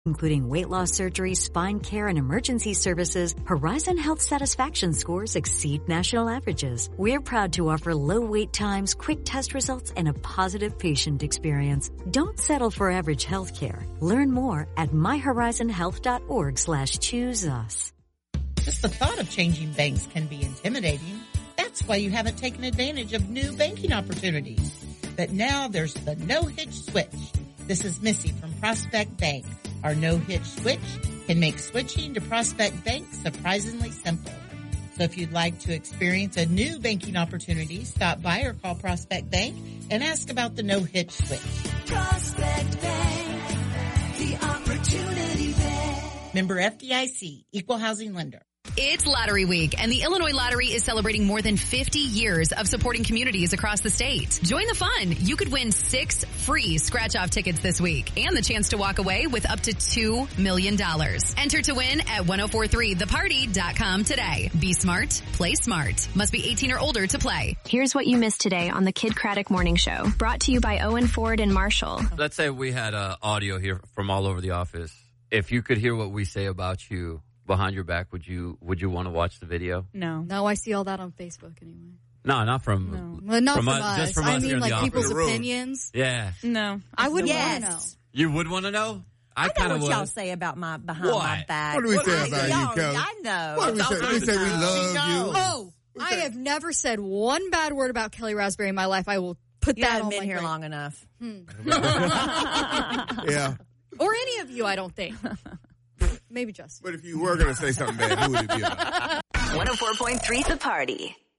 Including weight loss surgery, spine care, and emergency services, Horizon Health satisfaction scores exceed national averages. We're proud to offer low wait times, quick test results, and a positive patient experience. Don't settle for average health care. Learn more at myhorizonhealth.org/choose us. Just the thought of changing banks can be intimidating. That's why you haven't taken advantage of new banking opportunities. But now there's the no-hitch switch. This is Missy from Prospect Bank. Our no-hitch switch can make switching to Prospect Bank surprisingly simple. So if you'd like to experience a new banking opportunity, stop by or call Prospect Bank and ask about the no-hitch switch. Prospect Bank, the opportunity bank. Member FDIC, Equal Housing Lender. It's Lottery Week, and the Illinois Lottery is celebrating more than 50 years of supporting communities across the state. Join the fun. You could win 6 free scratch-off tickets this week and the chance to walk away with up to $2 million. Enter to win at 1043theparty.com today. Be smart, play smart. Must be 18 or older to play. Here's what you missed today on the Kid Craddock Morning Show. Brought to you by Owen Ford and Marshall. Let's say we had audio here from all over the office. If you could hear what we say about you behind your back, would you want to watch the video? No, I see all that on Facebook anyway. No, not from. No, well, not from us. Just from I us mean, here in like the people's office. opinions. Yeah. No, I would want to know. You would want to know? I know kinda what would. y'all say about my behind my back. What do we say about you, Kelly? I know. What do we say? We say we love you. Oh, I have never said one bad word about Kelly Raspberry in my life. I will put You that haven't on been my here grave. long enough. Yeah. Or any of you, I don't think. Maybe Justin. But if you were going to say something bad, who would it be about? 104.3 The Party.